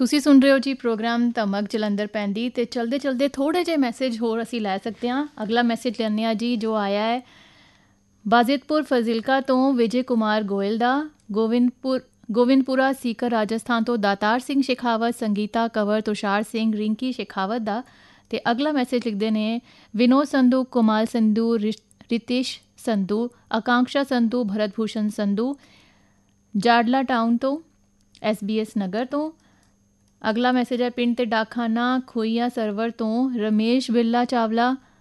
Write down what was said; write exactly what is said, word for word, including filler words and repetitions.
ਤੁਸੀਂ ਸੁਣ ਰਹੇ ਹੋ ਜੀ ਪ੍ਰੋਗਰਾਮ ਧਮਕ ਜਲੰਧਰ ਪੈਂਦੀ ਅਤੇ ਚਲਦੇ ਚਲਦੇ ਥੋੜ੍ਹੇ ਜਿਹੇ ਮੈਸੇਜ ਹੋਰ ਅਸੀਂ ਲੈ ਸਕਦੇ ਹਾਂ। ਅਗਲਾ ਮੈਸੇਜ ਲੈਂਦੇ ਹਾਂ ਜੀ, ਜੋ ਆਇਆ ਹੈ ਬਾਜ਼ਿਤਪੁਰ ਫਜ਼ਿਲਕਾ ਤੋਂ ਵਿਜੇ ਕੁਮਾਰ ਗੋਇਲ ਦਾ। ਗੋਵਿੰਦਪੁਰ ਗੋਵਿੰਦਪੁਰਾ ਸੀਕਰ ਰਾਜਸਥਾਨ ਤੋਂ ਦਾਤਾਰ ਸਿੰਘ ਸ਼ੇਖਾਵਤ, ਸੰਗੀਤਾ ਕੰਵਰ, ਤੁਸ਼ਾਰ ਸਿੰਘ, ਰਿੰਕੀ ਸ਼ੇਖਾਵਤ ਦਾ। ਅਤੇ ਅਗਲਾ ਮੈਸੇਜ ਲਿਖਦੇ ਨੇ ਵਿਨੋਦ ਸੰਧੂ, ਕੁਮਾਲ ਸੰਧੂ, ਰਿਤਿਸ਼ ਸੰਧੂ, ਆਕਾਂਕਸ਼ਾ ਸੰਧੂ, ਭਰਤ ਭੂਸ਼ਣ ਸੰਧੂ, ਜਾਡਲਾ ਟਾਊਨ ਤੋਂ, ਐਸ ਬੀ ਐਸ ਨਗਰ ਤੋਂ। ਅਗਲਾ ਮੈਸੇਜ ਹੈ ਪਿੰਡ ਤੇ ਡਾਕਖਾਨਾ ਖੋਈਆ ਸਰਵਰ ਤੋਂ ਰਮੇਸ਼ ਬਿੱਲਾ ਚਾਵਲਾ,